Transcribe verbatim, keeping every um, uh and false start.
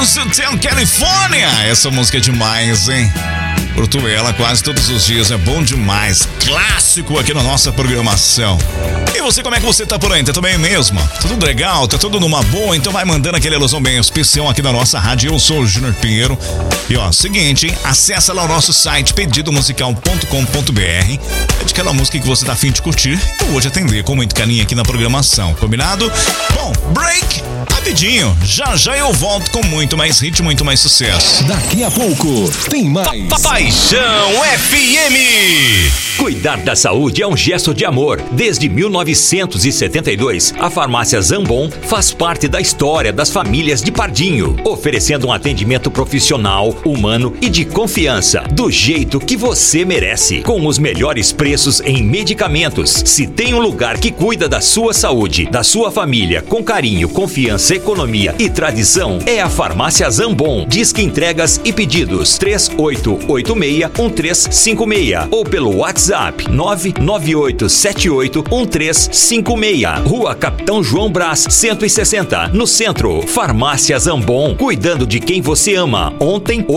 House Hotel California. Essa música é demais, hein? Curto ela quase todos os dias, é bom demais. Clássico aqui na nossa programação. E você, como é que você tá por aí? Tá tudo bem mesmo? Tá tudo legal? Tá tudo numa boa? Então vai mandando aquele alusão bem especial aqui na nossa rádio. Eu sou o Júnior Pinheiro. E ó, seguinte, hein? Acessa lá o nosso site pedido musical ponto com ponto b r. É de aquela música que você tá afim de curtir. Eu vou te atender com muito carinho aqui na programação, combinado? Bom, break rapidinho. Já já eu volto com muito mais hit, muito mais sucesso. Daqui a pouco tem mais. Paixão F M. Cuidar da saúde é um gesto de amor. Desde mil novecentos e setenta e dois, a farmácia Zambon faz parte da história das famílias de Pardinho, oferecendo um atendimento profissional, humano e de confiança, do jeito que você merece, com os melhores preços em medicamentos. Se tem um lugar que cuida da sua saúde, da sua família, com carinho, confiança, economia e tradição, é a farmácia Zambon. Disque entregas e pedidos três oito oito seis, um três cinco seis ou pelo WhatsApp nove nove oito sete oito um três cinco seis. Rua Capitão João Brás, cento e sessenta, no centro. Farmácia Zambon, cuidando de quem você ama. Ontem, hoje